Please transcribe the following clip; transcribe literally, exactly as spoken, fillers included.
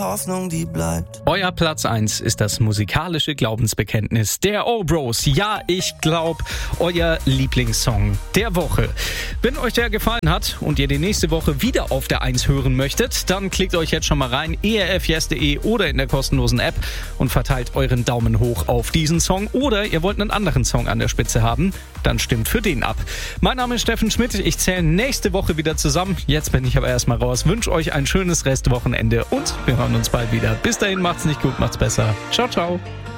Hoffnung, die bleibt. Euer Platz eins ist das musikalische Glaubensbekenntnis der O-Bros. Ja, ich glaub, euer Lieblingssong der Woche. Wenn euch der gefallen hat und ihr die nächste Woche wieder auf der eins hören möchtet, dann klickt euch jetzt schon mal rein, e r f yes punkt d e oder in der kostenlosen App und verteilt euren Daumen hoch auf diesen Song. Oder ihr wollt einen anderen Song an der Spitze haben, dann stimmt für den ab. Mein Name ist Steffen Schmidt, ich zähle nächste Woche wieder zusammen. Jetzt bin ich aber erstmal raus, wünsche euch ein schönes Restwochenende und wir hören uns bald wieder. Bis dahin, macht's nicht gut, macht's besser. Ciao, ciao.